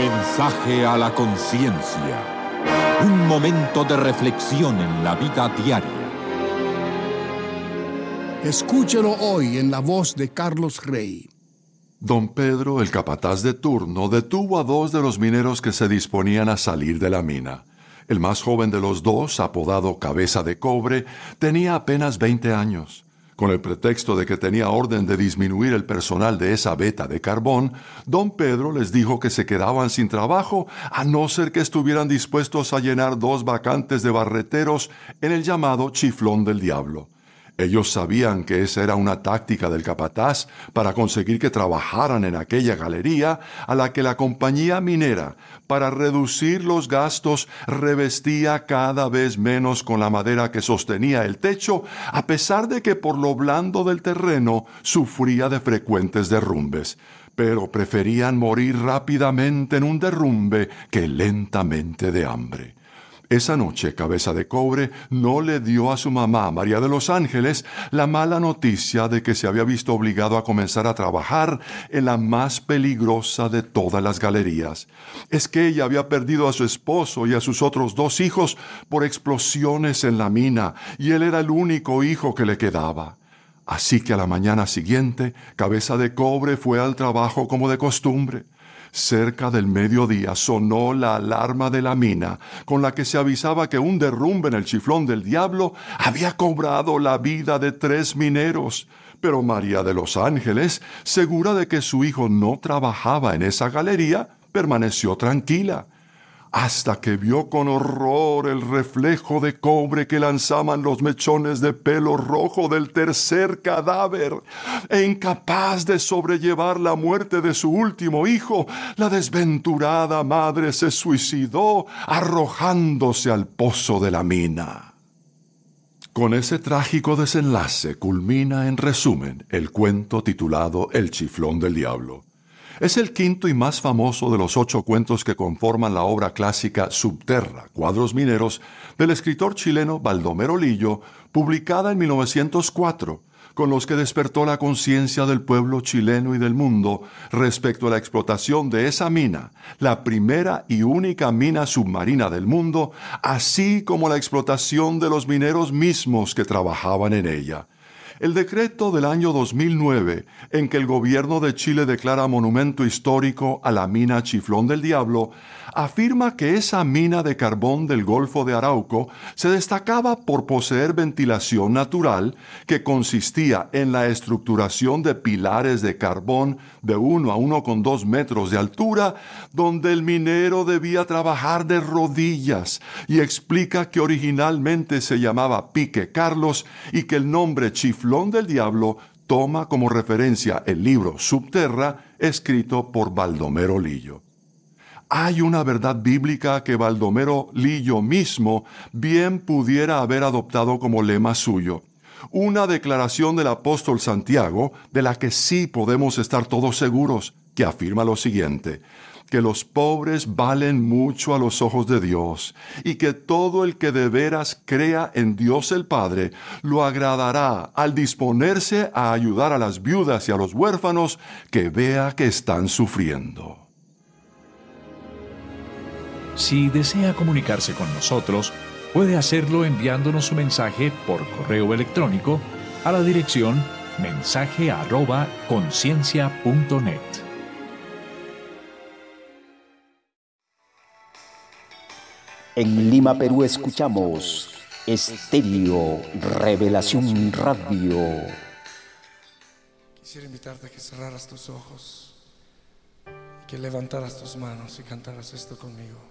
Mensaje a la conciencia. Un momento de reflexión en la vida diaria. Escúchelo hoy en la voz de Carlos Rey. Don Pedro, el capataz de turno, detuvo a dos de los mineros que se disponían a salir de la mina. El más joven de los dos, apodado Cabeza de Cobre, tenía apenas 20 años. Con el pretexto de que tenía orden de disminuir el personal de esa veta de carbón, don Pedro les dijo que se quedaban sin trabajo a no ser que estuvieran dispuestos a llenar 2 vacantes de barreteros en el llamado Chiflón del Diablo. Ellos sabían que esa era una táctica del capataz para conseguir que trabajaran en aquella galería a la que la compañía minera, para reducir los gastos, revestía cada vez menos con la madera que sostenía el techo, a pesar de que por lo blando del terreno sufría de frecuentes derrumbes. Pero preferían morir rápidamente en un derrumbe que lentamente de hambre. Esa noche, Cabeza de Cobre no le dio a su mamá, María de los Ángeles, la mala noticia de que se había visto obligado a comenzar a trabajar en la más peligrosa de todas las galerías. Es que ella había perdido a su esposo y a sus otros 2 hijos por explosiones en la mina, y él era el único hijo que le quedaba. Así que a la mañana siguiente, Cabeza de Cobre fue al trabajo como de costumbre. Cerca del mediodía sonó la alarma de la mina, con la que se avisaba que un derrumbe en el Chiflón del Diablo había cobrado la vida de 3 mineros. Pero María de los Ángeles, segura de que su hijo no trabajaba en esa galería, permaneció tranquila, hasta que vio con horror el reflejo de cobre que lanzaban los mechones de pelo rojo del tercer cadáver. E incapaz de sobrellevar la muerte de su último hijo, la desventurada madre se suicidó arrojándose al pozo de la mina. Con ese trágico desenlace culmina, en resumen, el cuento titulado El Chiflón del Diablo. Es el quinto y más famoso de los 8 cuentos que conforman la obra clásica Subterra, Cuadros Mineros, del escritor chileno Baldomero Lillo, publicada en 1904, con los que despertó la conciencia del pueblo chileno y del mundo respecto a la explotación de esa mina, la primera y única mina submarina del mundo, así como la explotación de los mineros mismos que trabajaban en ella. El decreto del año 2009, en que el gobierno de Chile declara monumento histórico a la mina Chiflón del Diablo, afirma que esa mina de carbón del Golfo de Arauco se destacaba por poseer ventilación natural que consistía en la estructuración de pilares de carbón de 1 a 1,2 metros de altura, donde el minero debía trabajar de rodillas, y explica que originalmente se llamaba Pique Carlos y que el nombre Chiflón del Diablo toma como referencia el libro Subterra, escrito por Baldomero Lillo. Hay una verdad bíblica que Baldomero Lillo mismo bien pudiera haber adoptado como lema suyo. Una declaración del apóstol Santiago, de la que sí podemos estar todos seguros, que afirma lo siguiente: que los pobres valen mucho a los ojos de Dios, y que todo el que de veras crea en Dios el Padre lo agradará al disponerse a ayudar a las viudas y a los huérfanos que vea que están sufriendo. Si desea comunicarse con nosotros, puede hacerlo enviándonos su mensaje por correo electrónico a la dirección mensaje@conciencia.net. En Lima, Perú, escuchamos Estéreo Revelación Radio. Quisiera invitarte a que cerraras tus ojos y que levantaras tus manos y cantaras esto conmigo.